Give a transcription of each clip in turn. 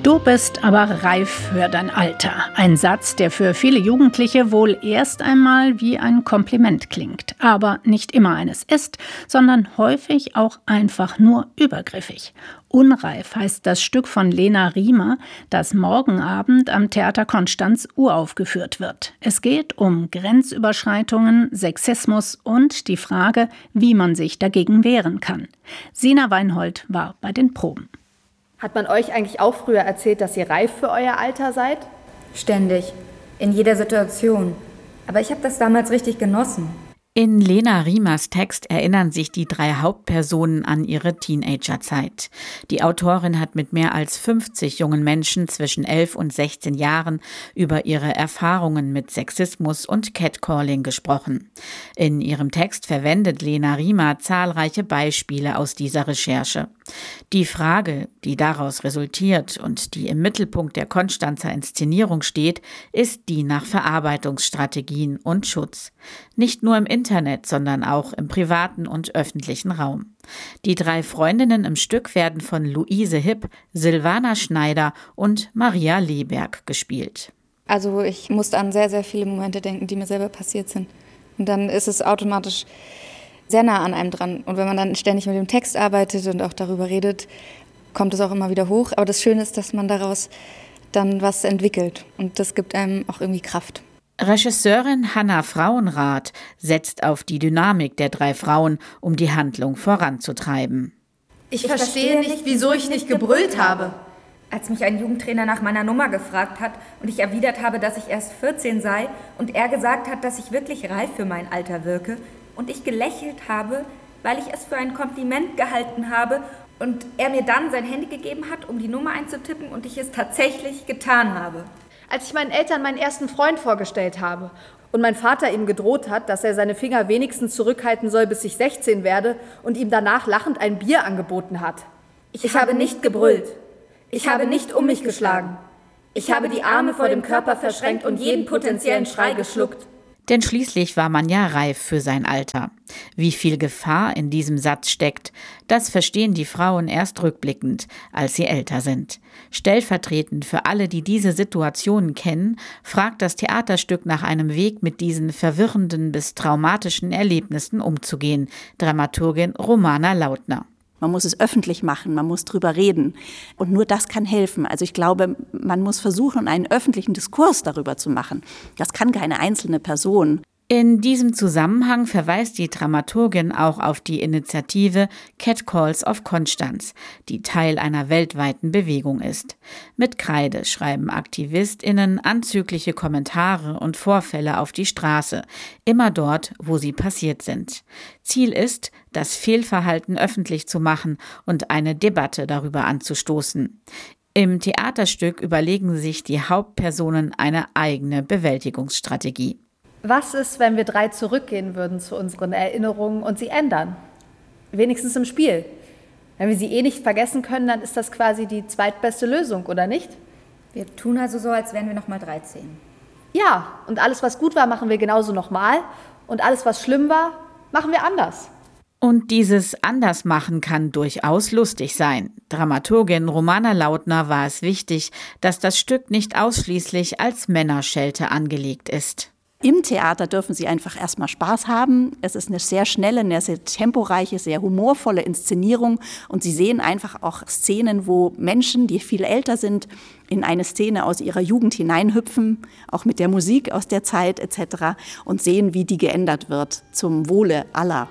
Du bist aber reif für dein Alter. Ein Satz, der für viele Jugendliche wohl erst einmal wie ein Kompliment klingt, aber nicht immer eines ist, sondern häufig auch einfach nur übergriffig. Unreif heißt das Stück von Lena Riemer, das morgen Abend am Theater Konstanz uraufgeführt wird. Es geht um Grenzüberschreitungen, Sexismus und die Frage, wie man sich dagegen wehren kann. Sina Weinhold war bei den Proben. Hat man euch eigentlich auch früher erzählt, dass ihr reif für euer Alter seid? Ständig, in jeder Situation. Aber ich habe das damals richtig genossen. In Lena Riemers Text erinnern sich die 3 Hauptpersonen an ihre Teenagerzeit. Die Autorin hat mit mehr als 50 jungen Menschen zwischen 11 und 16 Jahren über ihre Erfahrungen mit Sexismus und Catcalling gesprochen. In ihrem Text verwendet Lena Riemer zahlreiche Beispiele aus dieser Recherche. Die Frage, die daraus resultiert und die im Mittelpunkt der Konstanzer Inszenierung steht, ist die nach Verarbeitungsstrategien und Schutz. Nicht nur im Internet, sondern auch im privaten und öffentlichen Raum. Die 3 Freundinnen im Stück werden von Luise Hipp, Silvana Schneider und Maria Leberg gespielt. Also ich musste an sehr, sehr viele Momente denken, die mir selber passiert sind. Und dann ist es automatisch sehr nah an einem dran. Und wenn man dann ständig mit dem Text arbeitet und auch darüber redet, kommt es auch immer wieder hoch. Aber das Schöne ist, dass man daraus dann was entwickelt. Und das gibt einem auch irgendwie Kraft. Regisseurin Hanna Frauenrath setzt auf die Dynamik der 3 Frauen, um die Handlung voranzutreiben. Ich verstehe nicht, wieso ich nicht gebrüllt habe. Als mich ein Jugendtrainer nach meiner Nummer gefragt hat und ich erwidert habe, dass ich erst 14 sei und er gesagt hat, dass ich wirklich reif für mein Alter wirke und ich gelächelt habe, weil ich es für ein Kompliment gehalten habe und er mir dann sein Handy gegeben hat, um die Nummer einzutippen und ich es tatsächlich getan habe. Als ich meinen Eltern meinen ersten Freund vorgestellt habe und mein Vater ihm gedroht hat, dass er seine Finger wenigstens zurückhalten soll, bis ich 16 werde und ihm danach lachend ein Bier angeboten hat. Ich habe nicht gebrüllt. Ich habe nicht um mich geschlagen. Ich habe die Arme vor dem Körper verschränkt und jeden potenziellen Schrei geschluckt. Denn schließlich war man ja reif für sein Alter. Wie viel Gefahr in diesem Satz steckt, das verstehen die Frauen erst rückblickend, als sie älter sind. Stellvertretend für alle, die diese Situationen kennen, fragt das Theaterstück nach einem Weg, mit diesen verwirrenden bis traumatischen Erlebnissen umzugehen. Dramaturgin Romana Lautner. Man muss es öffentlich machen, man muss drüber reden. Und nur das kann helfen. Also ich glaube, man muss versuchen, einen öffentlichen Diskurs darüber zu machen. Das kann keine einzelne Person. In diesem Zusammenhang verweist die Dramaturgin auch auf die Initiative Catcalls of Konstanz, die Teil einer weltweiten Bewegung ist. Mit Kreide schreiben AktivistInnen anzügliche Kommentare und Vorfälle auf die Straße, immer dort, wo sie passiert sind. Ziel ist, das Fehlverhalten öffentlich zu machen und eine Debatte darüber anzustoßen. Im Theaterstück überlegen sich die Hauptpersonen eine eigene Bewältigungsstrategie. Was ist, wenn wir 3 zurückgehen würden zu unseren Erinnerungen und sie ändern? Wenigstens im Spiel. Wenn wir sie nicht vergessen können, dann ist das quasi die zweitbeste Lösung, oder nicht? Wir tun also so, als wären wir nochmal 13. Ja, und alles, was gut war, machen wir genauso nochmal. Und alles, was schlimm war, machen wir anders. Und dieses Andersmachen kann durchaus lustig sein. Dramaturgin Romana Lautner war es wichtig, dass das Stück nicht ausschließlich als Männerschelte angelegt ist. Im Theater dürfen Sie einfach erstmal Spaß haben. Es ist eine sehr schnelle, eine sehr temporeiche, sehr humorvolle Inszenierung. Und Sie sehen einfach auch Szenen, wo Menschen, die viel älter sind, in eine Szene aus ihrer Jugend hineinhüpfen, auch mit der Musik aus der Zeit etc. und sehen, wie die geändert wird zum Wohle aller.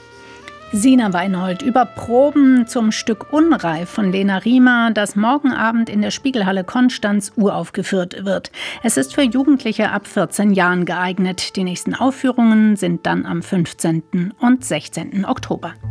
Sina Weinhold über Proben zum Stück Unreif von Lena Riemer, das morgen Abend in der Spiegelhalle Konstanz uraufgeführt wird. Es ist für Jugendliche ab 14 Jahren geeignet. Die nächsten Aufführungen sind dann am 15. und 16. Oktober.